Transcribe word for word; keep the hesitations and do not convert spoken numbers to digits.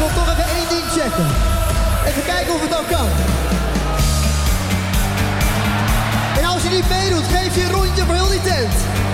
wil toch even één ding checken. Even kijken of het dan kan. En als je niet meedoet, geef je een rondje voor heel die tent.